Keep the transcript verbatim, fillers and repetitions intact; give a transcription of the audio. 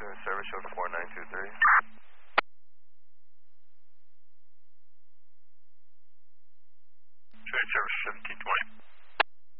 Pursuing service show four nine two three. Pursuing service seventeen twenty.